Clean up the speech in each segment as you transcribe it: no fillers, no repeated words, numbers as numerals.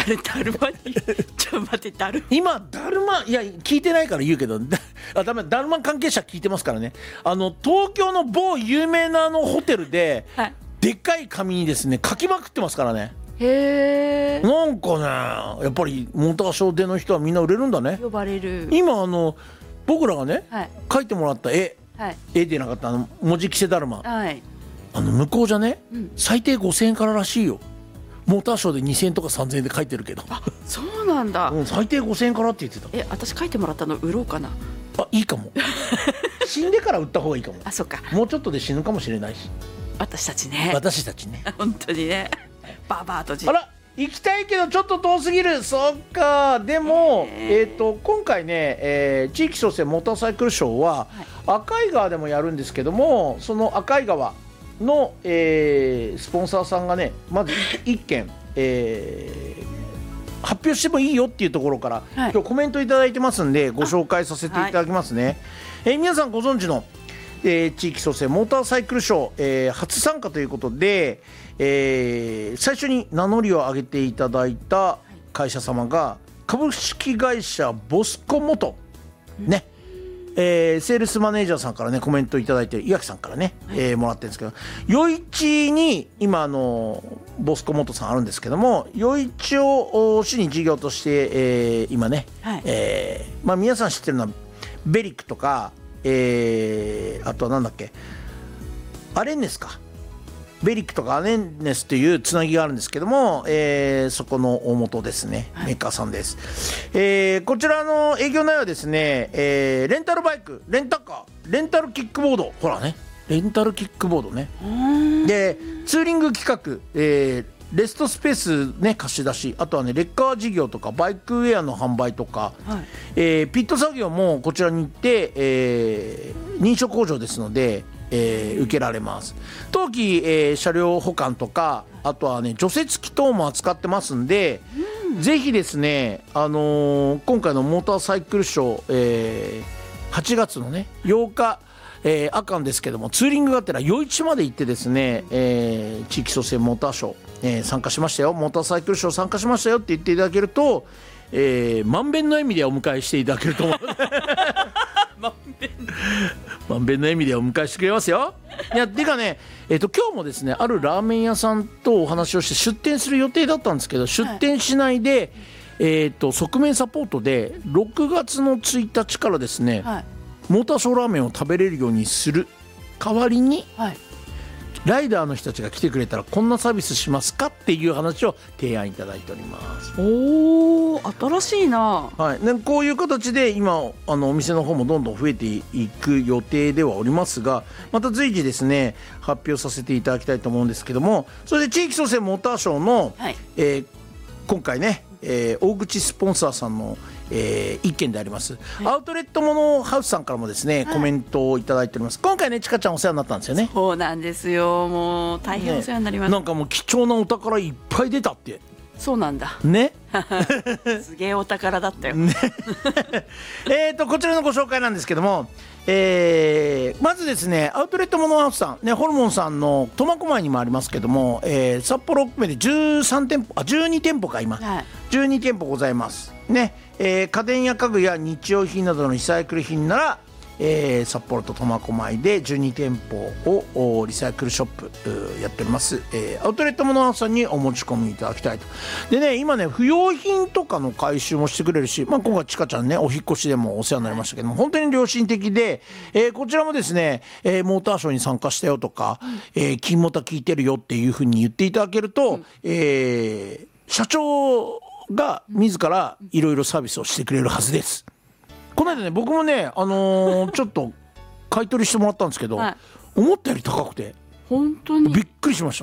だるまにちょっと待って、 今だるま、いや聞いてないから言うけどダメ、だるま関係者聞いてますからね。東京の某有名なホテルで、はい、でっかい紙にですね書きまくってますからね。 へー、 なんかねやっぱりモーターショーでの人はみんな売れるんだね。 呼ばれる。 今僕らがね、 はい、 書いてもらった絵、はい、絵でなかった文字着せだるま、はい、向こうじゃね、最低5000円かららしいよ。モーターショーで2000円とか3000円で書いてるけど。 あ、そうなんだ、 最低5000円からって言ってた。 私書いてもらったの売ろうかな。 あ、いいかも死んでから売った方がいいかも。 あ、そっか、 もうちょっとで死ぬかもしれないし。 私たちね本当にね、ババアとあら行きたいけどちょっと遠すぎる。そっか。でも、今回ね、地域創生モーターサイクルショーは、赤井川でもやるんですけども、その赤井川の、スポンサーさんがねまず1件、発表してもいいよっていうところから、今日コメントいただいてますんでご紹介させていただきますね。皆さんご存知の、地域創生モーターサイクルショー、初参加ということで、最初に名乗りを上げていただいた会社様が株式会社ボスコモトね、セールスマネージャーさんからねコメントいただいて、岩木さんからね、もらってるんですけど、余市に今ボスコモトさんあるんですけども、余市を市に事業として、今ね、皆さん知ってるのはベリックとか、あとはなんだっけ、アレンネスか、ベリックとかアレンネスというつなぎがあるんですけども、そこの大元ですね、メーカーさんです。こちらの営業内容はですね、レンタルバイク、レンタカー、レンタルキックボード、ほらね、レンタルキックボードね、でツーリング企画、レストスペースね貸し出し、あとはねレッカー事業とかバイクウェアの販売とか、ピット作業もこちらに行って、認証工場ですので、受けられます。当期、車両保管とか、あとはね除雪機等も扱ってますんで、ぜひですね、今回のモーターサイクルショー、8月のね8日、あかんですけども、ツーリングがてら余市まで行ってですね、地域創生モーターショー、参加しましたよ、モーターサイクルショー参加しましたよって言っていただけると、満遍の笑みでお迎えしていただけると思う満遍の笑みでお迎えしてくれますよ。いや、ていうかね、今日もですねあるラーメン屋さんとお話をして出店する予定だったんですけど、出店しないで、側面サポートで6月の1日からですね、モーターショーラーメンを食べれるようにする代わりに、ライダーの人たちが来てくれたらこんなサービスしますかっていう話を提案いただいております。 おー、新しいな。 でこういう形で今お店の方もどんどん増えていく予定ではおりますが、また随時ですね発表させていただきたいと思うんですけども、それで地域創生モーターショーの、今回ね、大口スポンサーさんの一件であります、アウトレットモノハウスさんからもですね、コメントをいただいております。今回ねちかちゃんお世話になったんですよね。 そうなんですよ、もう大変お世話になりました、 なんかもう貴重なお宝いっぱい出たって。 そうなんだねすげえお宝だったよ、 ねこちらのご紹介なんですけども、まずですねアウトレットモノハウスさん、ね、ホルモンさんの苫小牧にもありますけども、札幌含めて13店舗、12店舗か今、12店舗ございますね。家電や家具や日用品などのリサイクル品なら、札幌と苫小牧で12店舗をリサイクルショップやっております、アウトレットモノハウスさんにお持ち込みいただきたいと。でね、今ね不用品とかの回収もしてくれるし、今回ちかちゃんねお引っ越しでもお世話になりましたけども、本当に良心的で、こちらもですね、モーターショーに参加したよとか、金モタ聞いてるよっていうふうに言っていただけると、社長が自らいろいろサービスをしてくれるはずです。この間ね僕もね、ちょっと買い取りしてもらったんですけど、思ったより高くて本当にびっくりしました。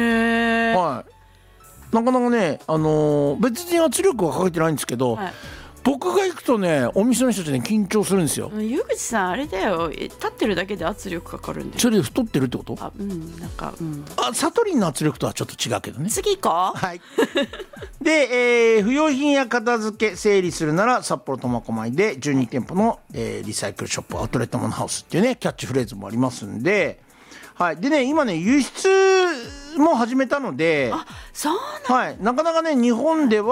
なかなかね、別に圧力はかけてないんですけど、僕が行くとねお店の人たちね緊張するんですよ。 湯口さんあれだよ、立ってるだけで圧力かかるんで。 それで太ってるってこと？ なんか、 サトリンの圧力とはちょっと違うけどね。 次行こう。 はいで、不用品や片付け整理するなら札幌苫小牧で12店舗の、リサイクルショップアウトレットモノハウスっていうねキャッチフレーズもありますんで、でね今ね輸出も始めたので、 そうなん、 なかなかね日本では